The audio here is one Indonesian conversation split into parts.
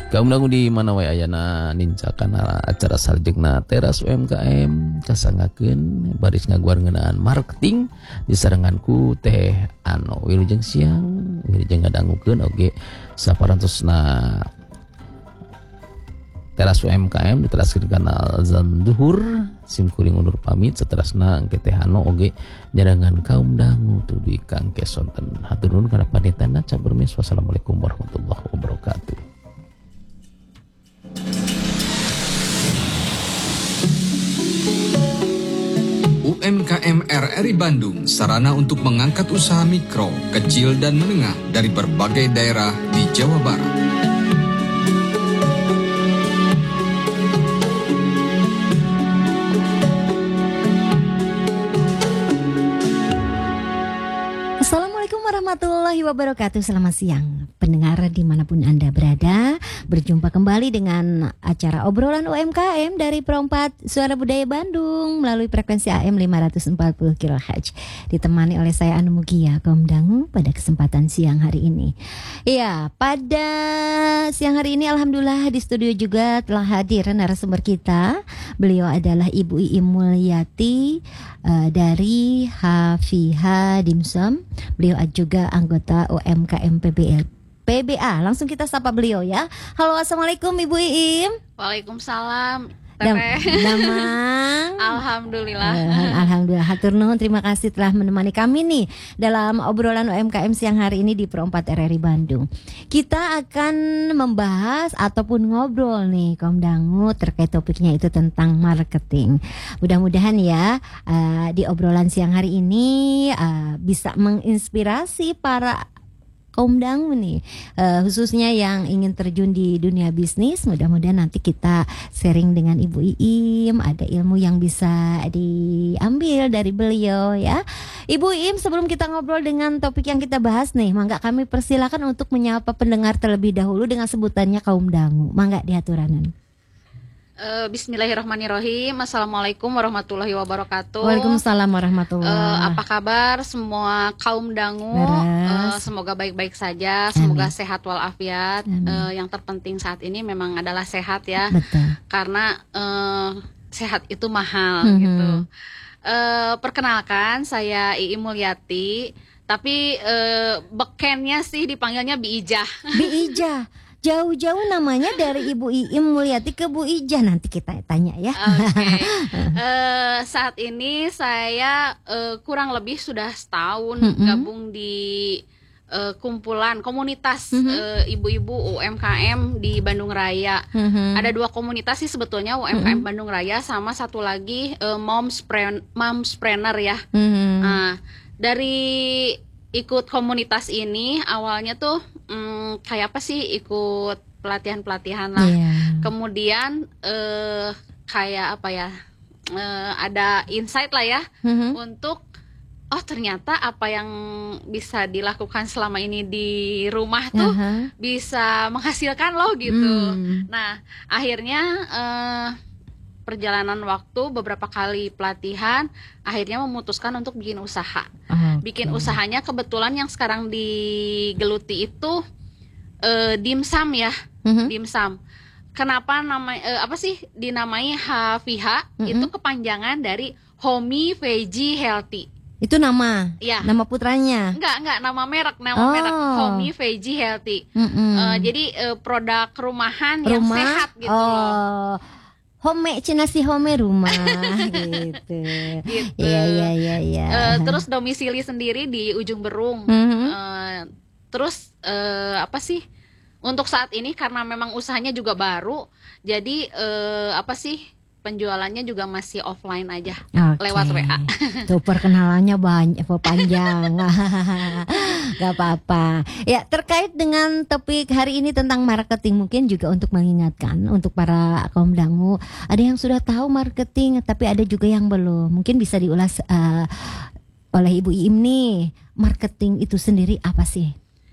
Kaum dangu di mana wae ayana nincakan acara saljengna teras UMKM kasangakeun baris ngaguar ngeunaan marketing disarenganku Teh Ano wilujeng siang wilujeng ngadangukeun oge saparantosna teras UMKM diteraskeun kanal Azan Duhur simkuring undur pamit saterasna engke Teh Ano oge nyarangan kaum dangu tuluy kangge sonten hatur nuhun kana panitanna cap bermis. Wassalamualaikum warahmatullahi wabarakatuh. UMKM RRI Bandung, sarana untuk mengangkat usaha mikro, kecil, dan menengah dari berbagai daerah di Jawa Barat. Assalamualaikum warahmatullahi wabarakatuh. Selamat siang pendengar dimanapun Anda berada. Berjumpa kembali dengan acara obrolan UMKM dari Perompat Suara Budaya Bandung melalui frekuensi AM 540 kHz. Ditemani oleh saya Anu Mugia kaum dangu pada kesempatan siang hari ini. Ya, pada siang hari ini alhamdulillah di studio juga telah hadir narasumber kita. Beliau adalah Ibu Iim Mulyati dari Hafiha Dimsum. Beliau juga anggota UMKM PBA. Langsung kita sapa beliau ya. Halo, assalamualaikum Ibu Iim. Waalaikumsalam. Damang. Alhamdulillah. Alhamdulillah. Hatur nuhun, terima kasih telah menemani kami nih dalam obrolan UMKM siang hari ini di Perompat RRI Bandung. Kita akan membahas ataupun ngobrol nih kaum dangu terkait topiknya itu tentang marketing. Mudah-mudahan ya di obrolan siang hari ini bisa menginspirasi para kaum dangu nih, khususnya yang ingin terjun di dunia bisnis. Mudah-mudahan nanti kita sharing dengan Ibu Iim, ada ilmu yang bisa diambil dari beliau ya. Ibu Iim, sebelum kita ngobrol dengan topik yang kita bahas nih, mangga kami persilakan untuk menyapa pendengar terlebih dahulu dengan sebutannya kaum dangu. Mangga diaturanan. Bismillahirrahmanirrahim. Assalamualaikum warahmatullahi wabarakatuh. Waalaikumsalam warahmatullahi. Apa kabar semua kaum dangu? Semoga baik-baik saja. Semoga sehat walafiat. Yang terpenting saat ini memang adalah sehat ya. Betul. Karena sehat itu mahal gitu. Perkenalkan, saya Iim Mulyati. Tapi bekennya sih dipanggilnya Bi Ijah. Bi Ijah. Jauh-jauh namanya dari Ibu Iim Mulyati ke Bu Ijah, nanti kita tanya ya. Okay. Saat ini saya kurang lebih sudah setahun gabung di kumpulan komunitas ibu-ibu UMKM di Bandung Raya. Ada 2 komunitas sih sebetulnya, UMKM Bandung Raya sama satu lagi Momspreneur ya. Nah, dari ikut komunitas ini awalnya tuh kayak apa sih, ikut pelatihan-pelatihan lah. Kemudian kayak apa ya, ada insight lah ya untuk ternyata apa yang bisa dilakukan selama ini di rumah tuh bisa menghasilkan loh gitu. Nah akhirnya perjalanan waktu beberapa kali pelatihan akhirnya memutuskan untuk bikin usaha. Bikin usahanya kebetulan yang sekarang digeluti itu dimsum ya. Dimsum. Kenapa dinamai Hafiha? Itu kepanjangan dari Homey Veggie Healthy. Itu nama? Ya. Nama putranya? Enggak, nama merek Homey Veggie Healthy. Jadi produk rumahan yang sehat gitu loh. Home, cina si home rumah gitu. Iya. Terus domisili sendiri di Ujung Berung. Terus untuk saat ini karena memang usahanya juga baru, jadi penjualannya juga masih offline aja, lewat WA. Tuh perkenalannya panjang. Gak apa-apa. Ya, terkait dengan topik hari ini tentang marketing, mungkin juga untuk mengingatkan untuk para kaum dangu, ada yang sudah tahu marketing tapi ada juga yang belum. Mungkin bisa diulas oleh Ibu Iim nih, marketing itu sendiri apa sih?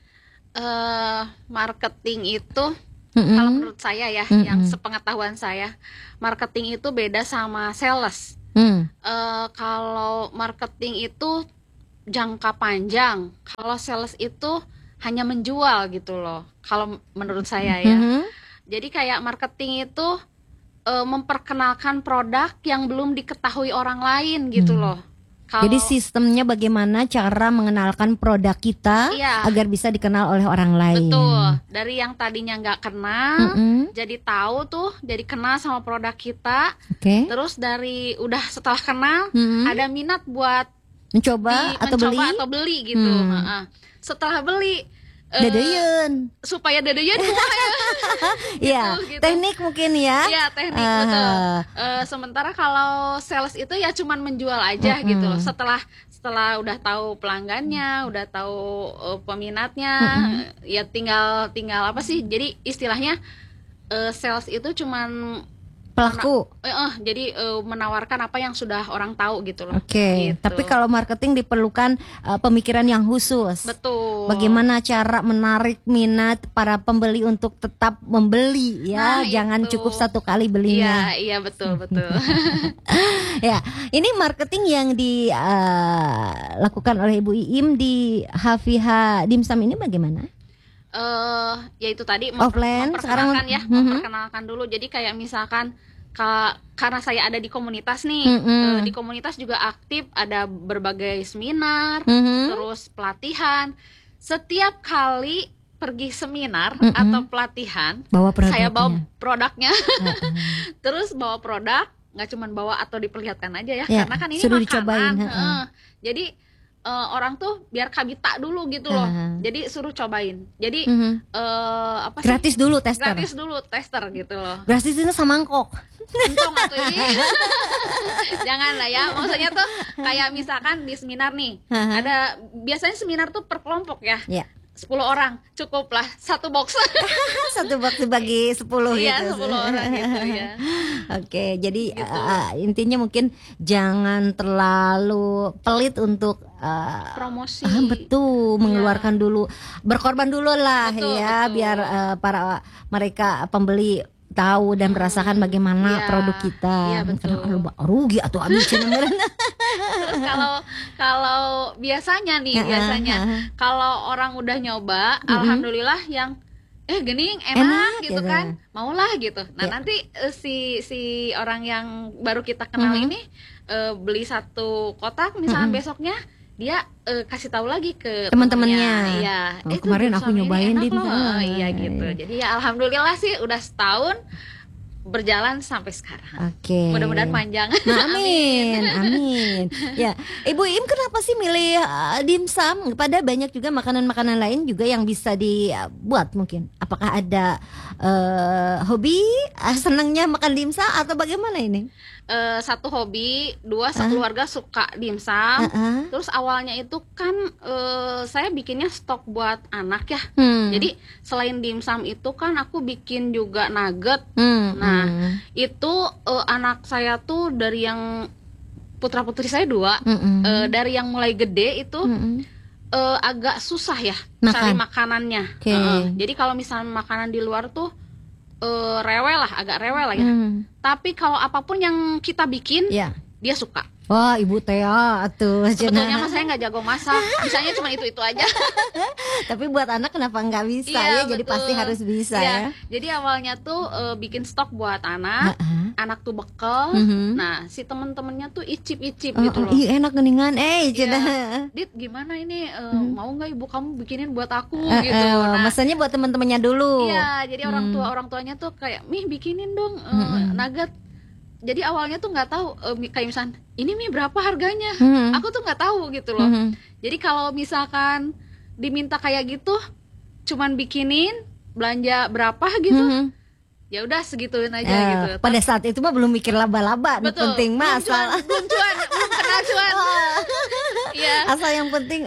Marketing itu kalau menurut saya ya, yang sepengetahuan saya, marketing itu beda sama sales. Kalau marketing itu jangka panjang, kalau sales itu hanya menjual gitu loh. Kalau menurut saya ya, Jadi kayak marketing itu memperkenalkan produk yang belum diketahui orang lain gitu loh. Jadi sistemnya bagaimana cara mengenalkan produk kita agar bisa dikenal oleh orang lain. Betul. Dari yang tadinya nggak kenal, jadi tahu tuh, jadi kenal sama produk kita. Terus dari setelah kenal, ada minat buat mencoba atau beli gitu. Setelah beli, dedeyen supaya dedeyen kumaha ya. Gitu. Teknik mungkin ya. Iya, teknik betul. Sementara kalau sales itu ya cuman menjual aja gitu loh. Setelah udah tahu pelanggannya, udah tahu peminatnya, ya tinggal apa sih? Jadi istilahnya sales itu cuman pelaku. Jadi menawarkan apa yang sudah orang tahu gitu loh. Gitu. Tapi kalau marketing diperlukan pemikiran yang khusus. Betul. Bagaimana cara menarik minat para pembeli untuk tetap membeli ya, jangan cukup satu kali belinya. Iya betul. Ya, ini marketing yang dilakukan oleh Ibu Iim di Hafiha Dimsum ini bagaimana? Ya itu tadi offline sekarang memperkenalkan dulu. Jadi kayak misalkan karena saya ada di komunitas nih, di komunitas juga aktif, ada berbagai seminar, terus pelatihan. Setiap kali pergi seminar atau pelatihan, saya bawa produknya, terus bawa produk, nggak cuma bawa atau diperlihatkan aja ya, karena kan ini makanan. Dicobain, jadi orang tuh biar kabita dulu gitu loh. Jadi suruh cobain. Jadi apa sih? Gratis dulu tester gitu loh. Gratis itu samangkok. Untung atuh ini. Jangan lah ya. Maksudnya tuh kayak misalkan di seminar nih, ada biasanya seminar tuh per kelompok ya. 10 orang cukuplah satu box. Satu box dibagi 10 gitu. Iya, 10 orang gitu ya. Oke, jadi gitu. Intinya mungkin jangan terlalu pelit untuk promosi. Betul, mengeluarkan dulu, berkorban dulu lah betul. Biar para mereka pembeli tahu dan merasakan bagaimana produk kita. Karena rugi atau habis. Terus kalau biasanya kalau orang udah nyoba, alhamdulillah yang gening enak gitu kan, maulah gitu. Nah nanti si orang yang baru kita kenal ini beli satu kotak misalnya besoknya dia kasih tahu lagi ke teman-temannya. Iya. Kemarin aku nyobain di iya gitu. Jadi ya alhamdulillah sih udah setahun berjalan sampai sekarang. Oke. Mudah-mudahan panjang. Nah, amin. Ya, Ibu Iim kenapa sih milih dimsum? Pada banyak juga makanan-makanan lain juga yang bisa dibuat mungkin. Apakah ada hobi senangnya makan dimsum atau bagaimana ini? Satu hobi, dua sekeluarga suka dimsum. Terus awalnya itu kan saya bikinnya stok buat anak ya. Jadi selain dimsum itu kan aku bikin juga nugget. Nah itu anak saya tuh dari yang putra-putri saya 2, dari yang mulai gede itu agak susah ya cari makanannya. Jadi kalau misalnya makanan di luar tuh agak rewel lah ya. Tapi kalau apapun yang kita bikin, dia suka. Wah, Ibu Tea tuh. Sebetulnya mah saya nggak jago masak, bisanya cuma itu aja. Tapi buat anak kenapa nggak bisa ya? Jadi pasti harus bisa ya. Jadi awalnya tuh bikin stok buat anak, anak tuh bekal. Nah, si temen-temennya tuh icip-icip gitu loh. Iya enak geningan, Dit gimana ini? Mau nggak ibu kamu bikinin buat aku gitu? Nah, masanya buat temen-temennya dulu. Iya, jadi orang tuanya tuh kayak bikinin dong nugget. Jadi awalnya tuh nggak tahu kayak misalnya ini mie berapa harganya, aku tuh nggak tahu gitu loh. Jadi kalau misalkan diminta kayak gitu, cuman bikinin belanja berapa gitu, ya udah segituin aja gitu. Pada saat itu mah belum mikir laba-laba, penting mah belum kenal cuan. Asal yang penting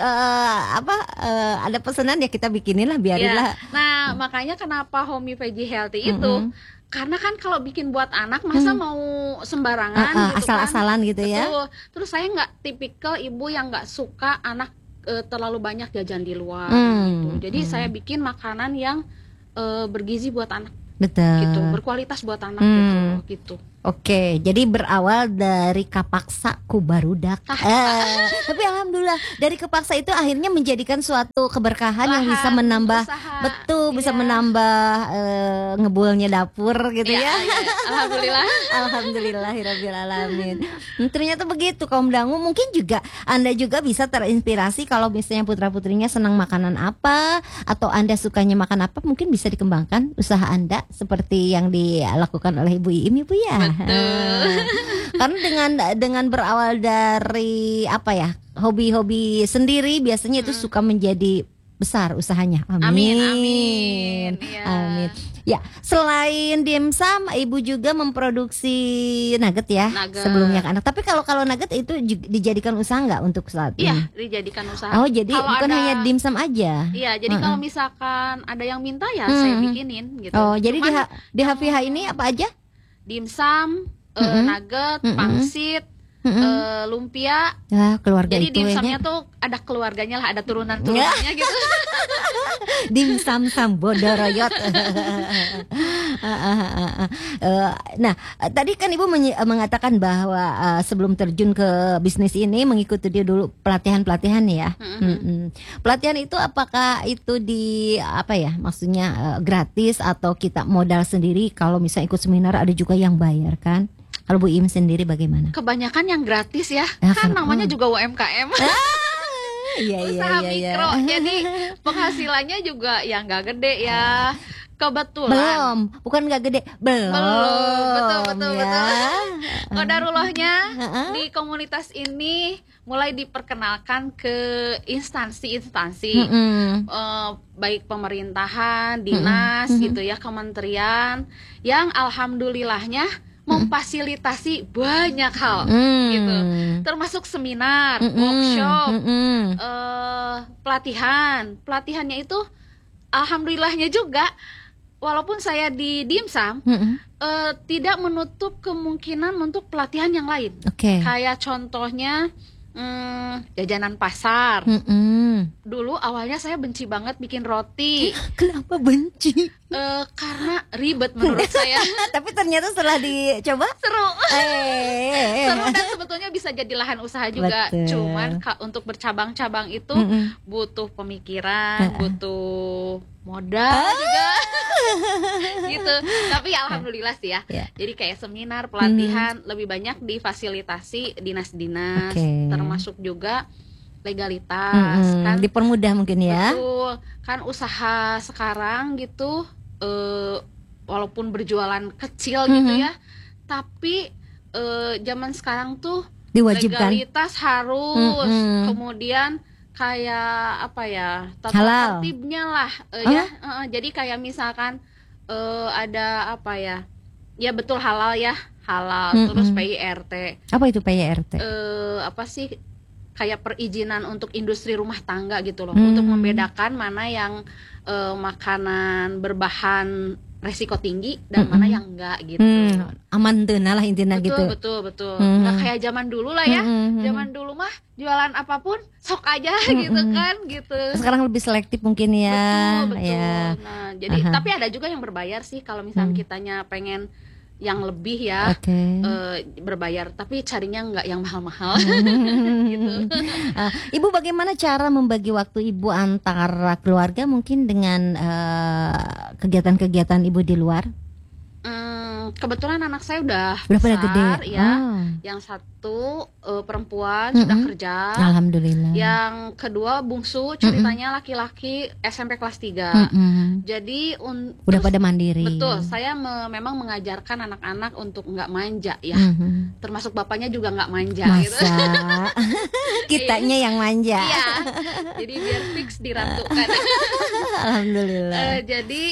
ada pesanan ya kita bikinin lah, biarinlah. Nah makanya kenapa Homey Veggie Healthy itu. Karena kan kalau bikin buat anak masa mau sembarangan gitu asal-asalan gitu ya. Betul. Terus saya nggak tipikal ibu yang nggak suka anak terlalu banyak jajan di luar gitu. Jadi saya bikin makanan yang bergizi buat anak. Betul. Gitu, berkualitas buat anak gitu. Oke, jadi berawal dari kapaksa ku barudak. Tapi alhamdulillah dari kapaksa itu akhirnya menjadikan suatu keberkahan yang bisa menambah, bisa menambah ngebulnya dapur gitu ya. Alhamdulillah. Alhamdulillahirabbil alamin. Ternyata begitu kaum dangu. Mungkin juga Anda juga bisa terinspirasi kalau misalnya putra-putrinya senang makanan apa atau Anda sukanya makan apa, mungkin bisa dikembangkan usaha Anda seperti yang dilakukan oleh Ibu Iim, Ibu ya. Betul. Karena dengan berawal dari apa ya, hobi-hobi sendiri biasanya itu suka menjadi besar usahanya. Amin. Amin. Ya. Amin. Ya, selain dimsum, Ibu juga memproduksi nugget ya. Nugget. Sebelumnya ke anak. Tapi kalau nugget itu dijadikan usaha nggak untuk saat ini? Iya, dijadikan usaha. Oh, jadi Kalau bukan hanya dimsum aja. Iya, jadi kalau misalkan ada yang minta ya saya bikinin gitu. Oh, jadi Cuman di HVH ini apa aja? dimsum, nugget, pangsit, lumpia. Ya, keluarga Jadi itu dimsumnya tuh ada keluarganya lah, ada turunan-turunannya gitu. dimsum Bodoroyot. Nah, tadi kan Ibu mengatakan bahwa sebelum terjun ke bisnis ini mengikuti dia dulu pelatihan-pelatihan ya. Pelatihan itu apakah itu maksudnya gratis atau kita modal sendiri? Kalau misalnya ikut seminar ada juga yang bayar kan? Kalau Bu Im sendiri bagaimana? Kebanyakan yang gratis ya, Ya, kan kan, namanya juga UMKM. Usaha mikro, iya. jadi penghasilannya juga yang nggak gede ya. Kebetulan Bukan nggak gede, belum. Betul. Ya. Qadarullahnya di komunitas ini mulai diperkenalkan ke instansi-instansi, baik pemerintahan, dinas gitu ya, kementerian, yang alhamdulillahnya memfasilitasi banyak hal gitu, termasuk seminar, workshop, pelatihannya itu alhamdulillahnya juga, walaupun saya di dimsum, tidak menutup kemungkinan untuk pelatihan yang lain. Kayak contohnya jajanan pasar. Dulu awalnya saya benci banget bikin roti. Kenapa benci? Karena ribet menurut saya. Tapi ternyata setelah dicoba seru. Seru dan sebetulnya bisa jadi lahan usaha juga. Betul. Cuman untuk bercabang-cabang itu butuh pemikiran, butuh modal juga. Gitu. Tapi ya alhamdulillah sih ya. Jadi kayak seminar, pelatihan lebih banyak difasilitasi dinas-dinas, termasuk juga legalitas kan dipermudah mungkin ya. Betul. Kan usaha sekarang gitu walaupun berjualan kecil gitu ya, tapi zaman sekarang tuh diwajibkan legalitas harus, kemudian kayak apa ya, tata tertibnya lah jadi kayak misalkan ada apa ya betul halal ya, terus PIRT. Apa itu PIRT? Apa sih, kayak perizinan untuk industri rumah tangga gitu loh, untuk membedakan mana yang makanan berbahan resiko tinggi dan mana yang enggak gitu. Aman tuh lah intinya gitu. Betul. Nggak kayak zaman dulu lah ya. Zaman dulu mah jualan apapun sok aja gitu kan gitu. Sekarang lebih selektif mungkin ya. Betul. Ya. Nah, jadi tapi ada juga yang berbayar sih kalau misalnya kitanya pengen yang lebih ya, berbayar, tapi carinya nggak yang mahal-mahal. Gitu. Ibu bagaimana cara membagi waktu Ibu antara keluarga mungkin dengan kegiatan-kegiatan Ibu di luar? Kebetulan anak saya udah pada gede ya. Yang satu perempuan sudah kerja. Alhamdulillah. Yang kedua bungsu ceritanya laki-laki SMP kelas 3. Jadi udah pada mandiri. Betul. Saya memang mengajarkan anak-anak untuk nggak manja ya. Termasuk bapaknya juga nggak manja. Masa? Gitu. Kitanya yang manja. Iya. Jadi biar fix diratukan. Alhamdulillah. Jadi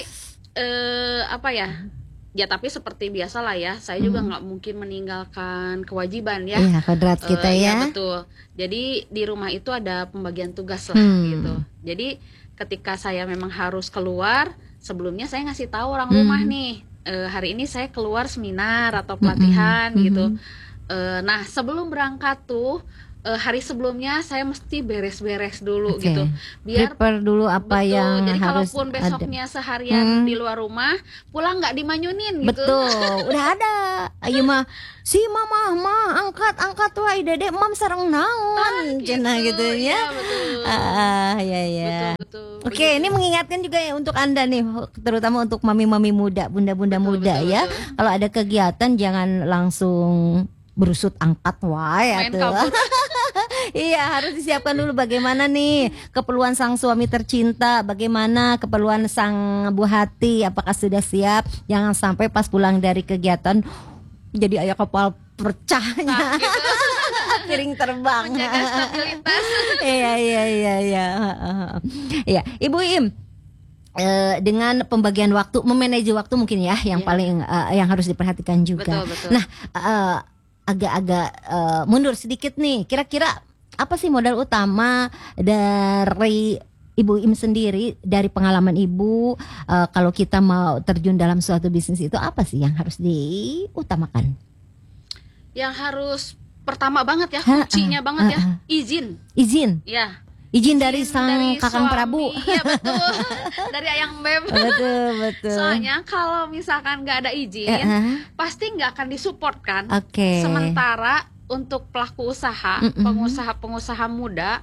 apa ya? Ya tapi seperti biasa lah ya, saya juga nggak mungkin meninggalkan kewajiban ya. Iya, kodrat kita ya. Ya betul. Jadi di rumah itu ada pembagian tugas lah gitu. Jadi ketika saya memang harus keluar, sebelumnya saya ngasih tahu orang rumah nih, hari ini saya keluar seminar atau pelatihan gitu. Nah sebelum berangkat tuh hari sebelumnya saya mesti beres-beres dulu Oke. gitu, biar prepare dulu apa betul. yang Jadi harus kalaupun ada. besoknya seharian di luar rumah, pulang nggak dimanyunin gitu. Betul, udah ada. Ayo mah si mama angkat wae dedek mam sareng naon cenah gitu ya. Iya, betul. Ya. Betul. Oke, ini mengingatkan juga ya untuk Anda nih, terutama untuk mami-mami muda, bunda-bunda muda betul, ya. betul. Kalau ada kegiatan jangan langsung berusut angkat wae Main atuh. kabur. Iya, harus disiapkan dulu bagaimana nih keperluan sang suami tercinta, bagaimana keperluan sang buah hati, apakah sudah siap? Jangan sampai pas pulang dari kegiatan jadi ayah kepala pecahnya, piring terbang. Menjaga stabilitas. Iya. Iya, Ibu Im. Dengan pembagian waktu, memanage waktu mungkin ya yang Iya. paling yang harus diperhatikan juga. Betul. Nah, agak-agak mundur sedikit nih. Kira-kira apa sih modal utama dari Ibu Im sendiri, dari pengalaman Ibu, kalau kita mau terjun dalam suatu bisnis itu apa sih yang harus diutamakan? Yang harus pertama banget ya, Ha-ha, kuncinya banget ya, ha-ha. izin. Izin Ya. dari sang Dari Kakang suami. Prabu. Iya betul. Dari Ayang Beb. betul. Soalnya kalau misalkan nggak ada izin, pasti nggak akan disupport kan. Oke. Sementara untuk pelaku usaha, pengusaha muda,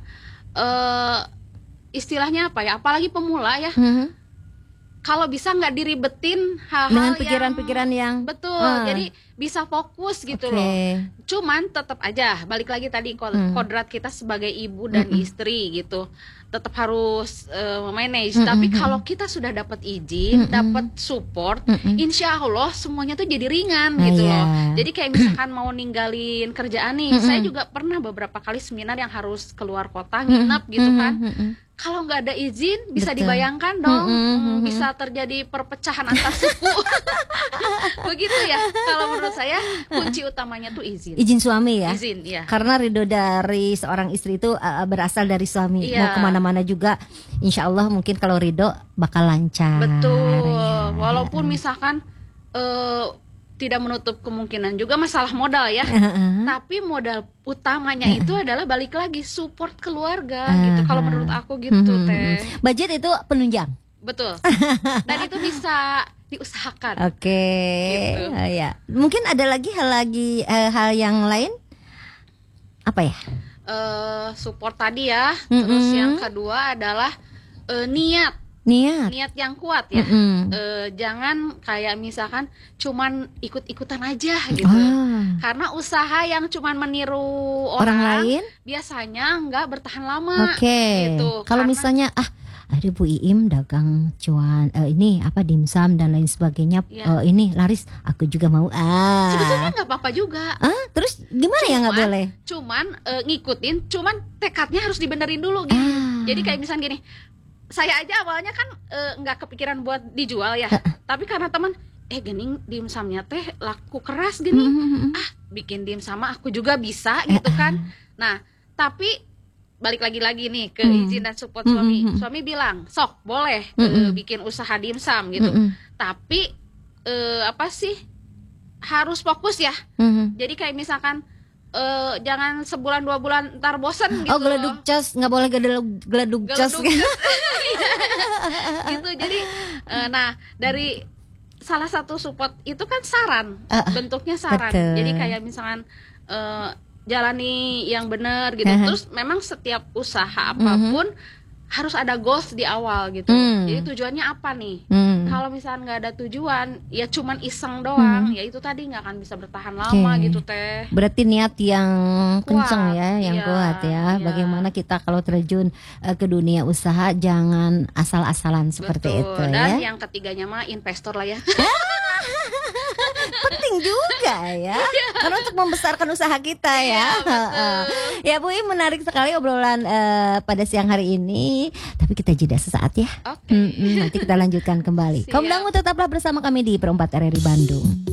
istilahnya apa ya? Apalagi pemula ya. Kalau bisa nggak diribetin hal-hal Dengan yang pikiran-pikiran yang betul. Ah. Jadi bisa fokus gitu Oke. loh. Cuman tetap aja balik lagi tadi kodrat kita sebagai ibu dan istri gitu. Tetap harus manage. Tapi kalau kita sudah dapat izin, dapat support, insya Allah semuanya tuh jadi ringan gitu Iya. loh. Jadi kayak misalkan mau ninggalin kerjaan nih, saya juga pernah beberapa kali seminar yang harus keluar kota nginep gitu kan. Kalau nggak ada izin, bisa Betul. dibayangkan dong, bisa terjadi perpecahan antar suku. Begitu ya. Kalau menurut saya kunci utamanya tuh izin. Izin suami ya. Izin, ya. Karena ridho dari seorang istri itu berasal dari suami. Iya. Mau kemana-mana juga, insya Allah mungkin kalau ridho bakal lancar. Betul. Ya. Walaupun misalkan tidak menutup kemungkinan juga masalah modal ya. Tapi modal utamanya itu adalah balik lagi support keluarga gitu. Kalau menurut aku gitu Teh. Budget itu penunjang. Betul. Dan itu bisa diusahakan. Oke. Gitu. Ya. Mungkin ada lagi hal yang lain? Apa ya? Support tadi ya. Terus yang kedua adalah niat yang kuat ya. Jangan kayak misalkan cuman ikut-ikutan aja gitu. Karena usaha yang cuman meniru Orang lain? biasanya nggak bertahan lama. Oke. Gitu. Kalau Karena- misalnya ada Bu Iim dagang cuan ini apa dimsum dan lain sebagainya, Ya. ini laris, aku juga mau. sebetulnya nggak apa-apa juga. Terus gimana ya nggak boleh? Cuman ngikutin, cuman tekadnya harus dibenerin dulu gitu. Jadi kayak misalnya gini, saya aja awalnya kan nggak kepikiran buat dijual ya, tapi karena teman gening dimsumnya teh laku keras gini, bikin dimsum aku juga bisa gitu kan. Nah tapi balik lagi nih ke izin dan support suami bilang sok boleh bikin usaha dimsum gitu, tapi apa sih harus fokus ya. Jadi kayak misalkan jangan sebulan 2 bulan ntar bosen gitu. Geleduk cas, nggak boleh geleduk cas. Gitu. Jadi nah dari salah satu support itu kan saran, bentuknya saran. Betul. Jadi kayak misalkan jalani yang benar gitu. Terus memang setiap usaha apapun harus ada goals di awal gitu. Jadi tujuannya apa nih? Kalau misalnya nggak ada tujuan, ya cuman iseng doang, ya itu tadi nggak akan bisa bertahan lama gitu Teh. Berarti niat yang kenceng ya, yang Iya, kuat ya. iya. Bagaimana kita kalau terjun ke dunia usaha jangan asal-asalan seperti Betul. itu Dan ya. yang ketiganya mah investor lah ya. Penting juga ya, karena untuk membesarkan usaha kita ya. Ya Bu Im, menarik sekali obrolan pada siang hari ini. Tapi kita jeda sesaat ya. Oke. Nanti kita lanjutkan kembali. Siap. Kaum Dangu tetaplah bersama kami di Perempat RRI Bandung.